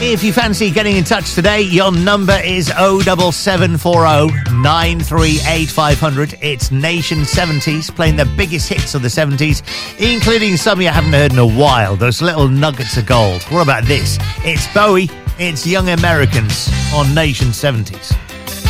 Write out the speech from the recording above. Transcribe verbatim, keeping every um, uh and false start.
If you fancy getting in touch today, your number is oh seven seven four oh nine three eight five hundred. It's Nation seventies, playing the biggest hits of the seventies, including some you haven't heard in a while, those little nuggets of gold. What about this? It's Bowie, it's Young Americans on Nation seventies.